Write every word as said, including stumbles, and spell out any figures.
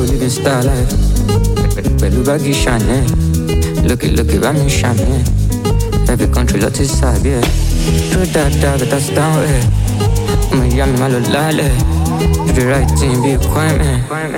living star life. Pẹ̀lú báàgì Chanel, lókè lókè bá mi ṣàmì. Every country ló ti sàbí ẹ̀. Tó dáadáa bẹ́tà sí dáhùn ẹ̀. Ọmọ ìyá mi má lọ lálẹ́. Do the right thing bí Kwame.